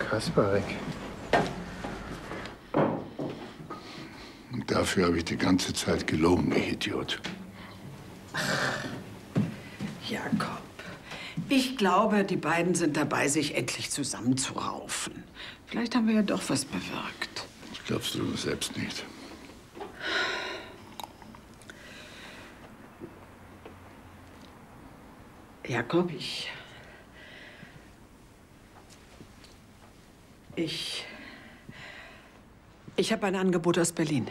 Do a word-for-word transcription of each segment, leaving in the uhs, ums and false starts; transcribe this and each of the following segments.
Kasparek. Und dafür habe ich die ganze Zeit gelogen, ich Idiot. Ach, Jakob, ich glaube, die beiden sind dabei, sich endlich zusammenzuraufen. Vielleicht haben wir ja doch was bewirkt. Das glaubst du selbst nicht. Jakob, ich... Ich... Ich habe ein Angebot aus Berlin.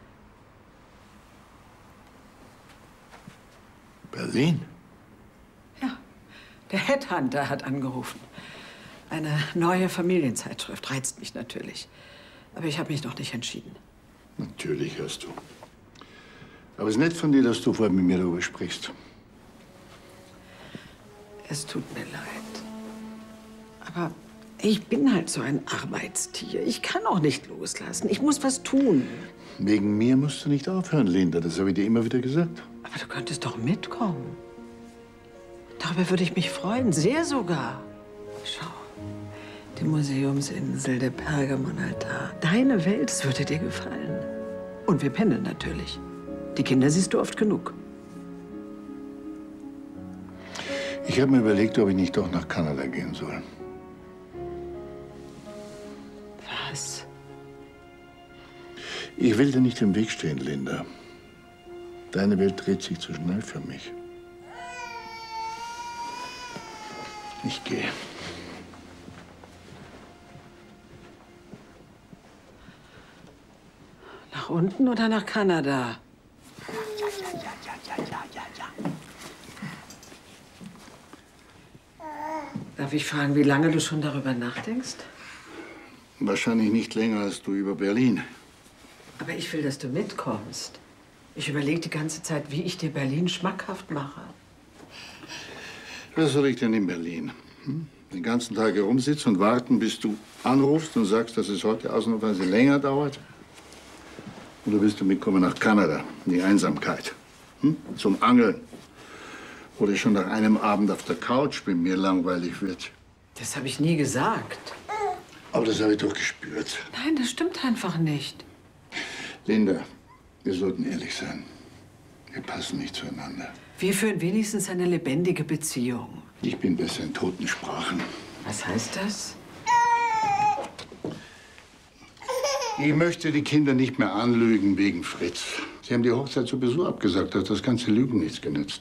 Berlin? Ja, der Headhunter hat angerufen. Eine neue Familienzeitschrift reizt mich natürlich. Aber ich habe mich noch nicht entschieden. Natürlich hast du. Aber es ist nett von dir, dass du vorher mit mir darüber sprichst. Es tut mir leid. Aber ich bin halt so ein Arbeitstier. Ich kann auch nicht loslassen. Ich muss was tun. Wegen mir musst du nicht aufhören, Linda. Das habe ich dir immer wieder gesagt. Aber du könntest doch mitkommen. Darüber würde ich mich freuen. Sehr sogar. Schau. Die Museumsinsel, der Pergamonaltar. Deine Welt, es würde dir gefallen. Und wir pendeln natürlich. Die Kinder siehst du oft genug. Ich habe mir überlegt, ob ich nicht doch nach Kanada gehen soll. Was? Ich will dir nicht im Weg stehen, Linda. Deine Welt dreht sich zu schnell für mich. Ich gehe. Nach unten oder nach Kanada? Ja, ja, ja, ja, ja, ja, ja. Darf ich fragen, wie lange du schon darüber nachdenkst? Wahrscheinlich nicht länger als du über Berlin. Aber ich will, dass du mitkommst. Ich überlege die ganze Zeit, wie ich dir Berlin schmackhaft mache. Was soll ich denn in Berlin? Hm? Den ganzen Tag herumsitzen und warten, bis du anrufst und sagst, dass es heute ausnahmsweise länger dauert? Oder willst du mitkommen nach Kanada, in die Einsamkeit? Hm? Zum Angeln? Oder schon nach einem Abend auf der Couch, wenn mir langweilig wird? Das habe ich nie gesagt. Aber das habe ich doch gespürt. Nein, das stimmt einfach nicht. Linda, wir sollten ehrlich sein. Wir passen nicht zueinander. Wir führen wenigstens eine lebendige Beziehung. Ich bin besser in Totensprachen. Was heißt das? Ich möchte die Kinder nicht mehr anlügen wegen Fritz. Sie haben die Hochzeit zu Besuch abgesagt, da hat das ganze Lügen nichts genützt.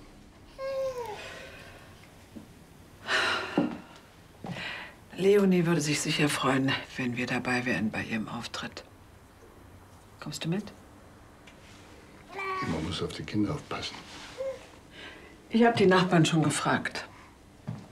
Leonie würde sich sicher freuen, wenn wir dabei wären bei ihrem Auftritt. Kommst du mit? Man muss auf die Kinder aufpassen. Ich habe die Nachbarn schon gefragt.